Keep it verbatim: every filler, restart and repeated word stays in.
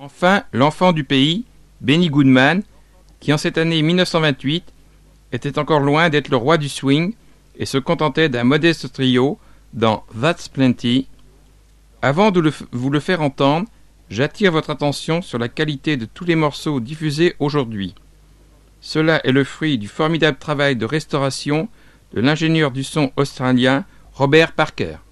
Enfin, l'enfant du pays, Benny Goodman, qui en cette année mille neuf cent vingt-huit était encore loin d'être le roi du swing et se contentait d'un modeste trio dans That's Plenty. Avant de le f- vous le faire entendre, j'attire votre attention sur la qualité de tous les morceaux diffusés aujourd'hui. Cela est le fruit du formidable travail de restauration de l'ingénieur du son australien Robert Parker.